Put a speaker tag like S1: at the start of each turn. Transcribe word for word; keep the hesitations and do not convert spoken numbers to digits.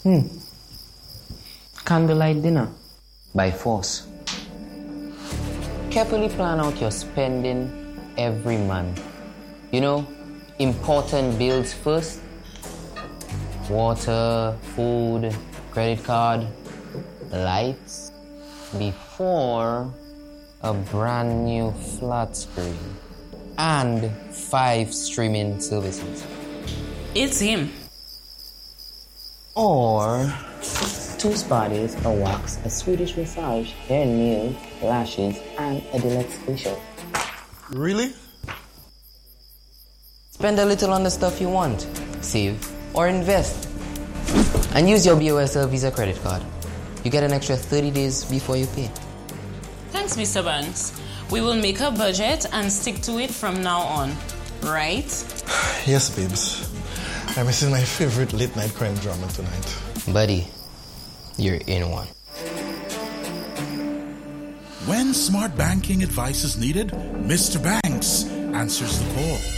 S1: Hmm. Candlelight dinner. By force. Carefully plan out your spending every month. You know, important bills first. Water, food, credit card, lights. Before a brand new flat screen. And five streaming services.
S2: It's him.
S1: Or two spas, a wax, a Swedish massage, hair and nails, lashes, and a deluxe facial.
S3: Really?
S1: Spend a little on the stuff you want, save, or invest. And use your B O S L Visa credit card. You get an extra thirty days before you pay.
S2: Thanks, Mister Banks. We will make a budget and stick to it from now on, right?
S3: Yes, babes. I'm missing my favorite late night crime drama tonight.
S1: Buddy, you're in one.
S4: When smart banking advice is needed, Mister Banks answers the call.